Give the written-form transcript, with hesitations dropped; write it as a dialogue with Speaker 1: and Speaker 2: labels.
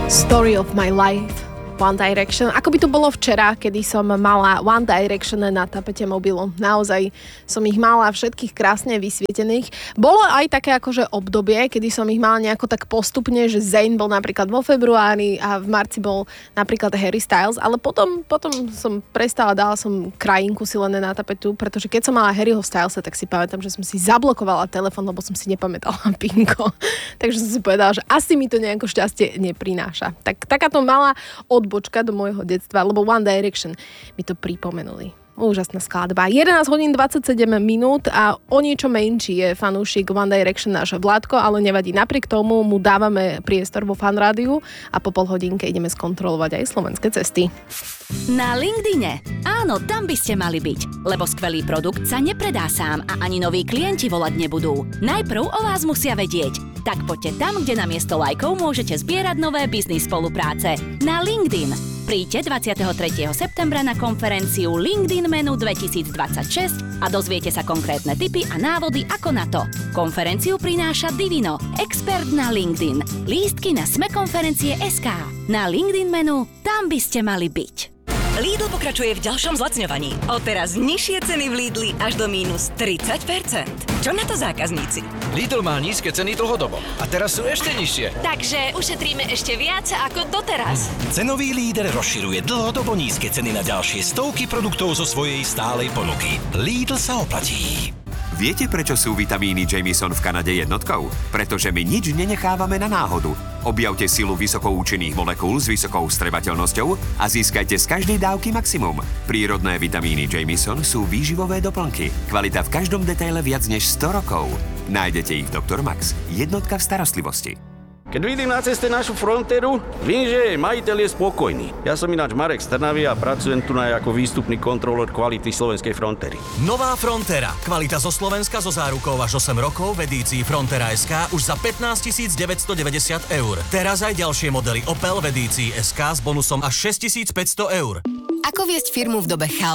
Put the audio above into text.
Speaker 1: Story of my life, One Direction. Ako by to bolo včera, kedy som mala One Direction na tapete mobilu. Naozaj som ich mala všetkých krásne vysvietených. Bolo aj také akože obdobie, kedy som ich mala nejako tak postupne, že Zayn bol napríklad vo februári a v marci bol napríklad Harry Styles, ale potom som prestala, dala som krajinku si len na tapetu, pretože keď som mala Harryho Stylesa, tak si pamätám, že som si zablokovala telefón, lebo som si nepamätala pinko. Takže som si povedala, že asi mi to nejako šťastie neprináša. Tak takáto malá odbočka do môjho detstva, lebo One Direction mi to pripomenuli. Úžasná skladba. 11 hodín 27 minút a o niečo menší je fanúšik One Direction náš Vládko, ale nevadí. Napriek tomu mu dávame priestor vo Fan rádiu a po pol hodinke ideme skontrolovať aj slovenské cesty.
Speaker 2: Na LinkedIne. Áno, tam by ste mali byť, lebo skvelý produkt sa nepredá sám a ani noví klienti volať nebudú. Najprv o vás musia vedieť. Tak poďte tam, kde namiesto lajkov môžete zbierať nové biznis spolupráce. Na LinkedIn. Príďte 23. septembra na konferenciu LinkedIn Menu 2026 a dozviete sa konkrétne tipy a návody ako na to. Konferenciu prináša Divino, expert na LinkedIn. Lístky na smekonferencie.sk. Na LinkedIn Menu, tam by ste mali byť.
Speaker 3: Lidl pokračuje v ďalšom zlacňovaní. Odteraz nižšie ceny v Lidli až do mínus 30%. Čo na to zákazníci?
Speaker 4: Lidl má nízke ceny dlhodobo a teraz sú ešte nižšie.
Speaker 5: Takže ušetríme ešte viac ako doteraz.
Speaker 6: Cenový líder rozširuje dlhodobo nízke ceny na ďalšie stovky produktov zo svojej stálej ponuky. Lidl sa oplatí.
Speaker 7: Viete, prečo sú vitamíny Jamieson v Kanade jednotkou? Pretože my nič nenechávame na náhodu. Objavte silu vysokoučinných molekúl s vysokou vstrebateľnosťou a získajte z každej dávky maximum. Prírodné vitamíny Jamieson sú výživové doplnky. Kvalita v každom detaile viac než 100 rokov. Nájdete ich v Dr. Max. Jednotka v starostlivosti.
Speaker 8: Keď vidím na ceste našu Fronteru, viem, že majiteľ je spokojný. Ja som ináč Marek z Trnavy a pracujem tu ako výstupný kontrolór kvality slovenskej Frontery.
Speaker 6: Nová Frontera. Kvalita zo Slovenska so zárukou až 8 rokov v edícii Frontera.sk už za 15 990 eur. Teraz aj ďalšie modely Opel v edícii SK s bonusom až 6500 eur.
Speaker 3: Ako viesť firmu v dobe chaosu?